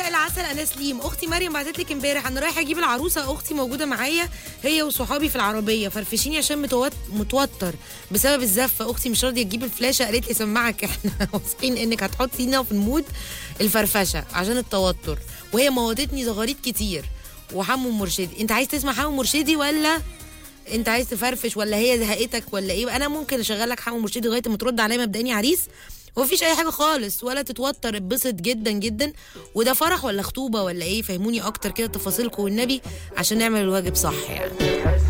مساء العسل، انا سليم. اختي مريم بعتت لك امبارح انا رايحه اجيب العروسه، اختي موجوده معايا هي وصحابي في العربيه، فرفشيني عشان متوتر بسبب الزفه. اختي مش راضيه تجيب الفلاشه، قالت لي سمعك احنا واثقين انك هتحطينا في المود الفرفشه عشان التوتر، وهي موتتني زغاريت كتير. وحمو مرشدي، انت عايز تسمع حمو مرشدي ولا انت عايز تفرفش ولا هي زهقتك ولا ايه؟ انا ممكن اشغل لك حمو مرشدي لغايه ما ترد عليا مبدئيا عريس، ومفيش اي حاجه خالص ولا تتوتر، اتبسط جدا جدا. وده فرح ولا خطوبه ولا ايه؟ فهموني اكتر كده تفاصيلكم والنبي عشان نعمل الواجب صح يعني.